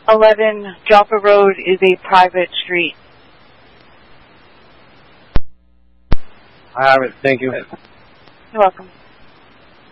11 Joppa Road is a private street. I have it. Thank you. You're welcome.